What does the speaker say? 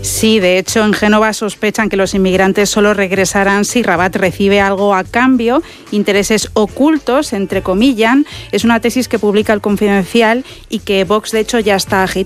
Sí, de hecho en Génova sospechan que los inmigrantes solo regresarán si Rabat recibe algo a cambio, intereses ocultos, entrecomillan. Es una tesis que publica El Confidencial y que Vox de hecho ya está agitando.